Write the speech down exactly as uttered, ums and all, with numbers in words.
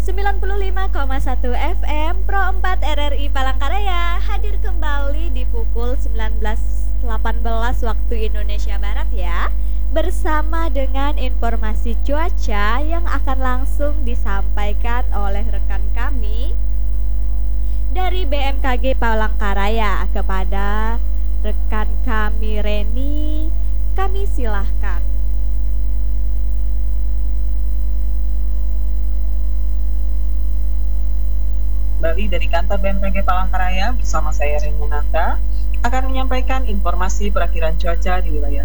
sembilan puluh lima koma satu F M Pro empat R R I Palangkaraya hadir kembali di pukul sembilan belas delapan belas waktu Indonesia Barat ya, bersama dengan informasi cuaca yang akan langsung disampaikan oleh rekan kami dari B M K G Palangkaraya kepada rekan kami Reni. Kami silahkan. Kembali dari kantor B M K G Palangkaraya bersama saya Renunata akan menyampaikan informasi perakiraan cuaca di wilayah